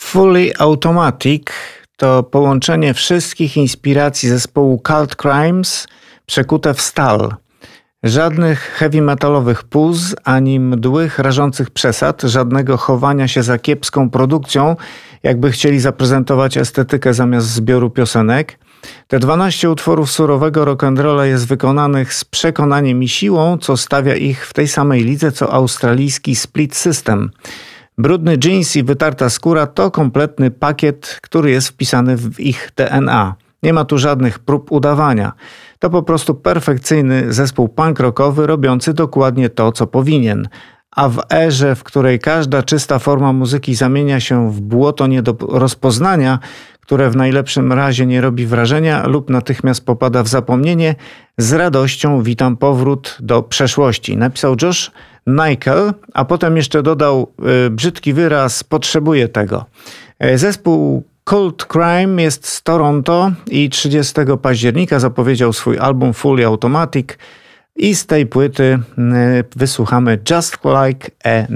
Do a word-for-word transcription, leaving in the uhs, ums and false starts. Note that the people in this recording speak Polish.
Fully Automatic to połączenie wszystkich inspiracji zespołu Cult Crimes przekute w stal. Żadnych heavy metalowych puz, ani mdłych, rażących przesad, żadnego chowania się za kiepską produkcją, jakby chcieli zaprezentować estetykę zamiast zbioru piosenek. Te dwanaście utworów surowego rock'n'rolla jest wykonanych z przekonaniem i siłą, co stawia ich w tej samej lidze co australijski Split System. Brudny jeans i wytarta skóra to kompletny pakiet, który jest wpisany w ich D N A. Nie ma tu żadnych prób udawania. To po prostu perfekcyjny zespół punk rockowy robiący dokładnie to, co powinien. A w erze, w której każda czysta forma muzyki zamienia się w błoto nie do rozpoznania, które w najlepszym razie nie robi wrażenia lub natychmiast popada w zapomnienie, z radością witam powrót do przeszłości. Napisał Josh Nichol, a potem jeszcze dodał y, brzydki wyraz, potrzebuję tego. Zespół Cult Crime jest z Toronto i trzydziestego października zapowiedział swój album Fully Automatic i z tej płyty y, wysłuchamy Just Like a